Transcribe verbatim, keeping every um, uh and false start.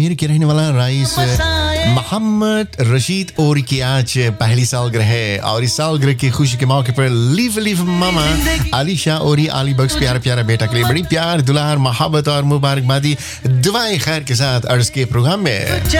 के रहने वाला राइस मोहम्मद रशीद और की आज पहली सालगिरह है और इस सालगिरह की खुशी के मौके पर लिव लिव मामा आलिशा और अली बख्श प्यारा प्यारा बेटा के लिए बड़ी प्यार दुलार मोहब्बत और मुबारकबादी दुआएं खैर के साथ अर्ज के प्रोग्राम में